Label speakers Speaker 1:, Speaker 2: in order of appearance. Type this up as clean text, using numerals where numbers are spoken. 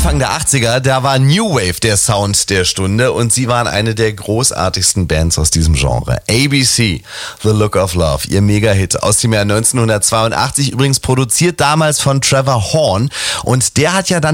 Speaker 1: Anfang der 80er, da war New Wave der Sound der Stunde und sie waren eine der großartigsten Bands aus diesem Genre. ABC, The Look of Love, ihr Mega-Hit aus dem Jahr 1982, übrigens produziert damals von Trevor Horn und der hat ja dann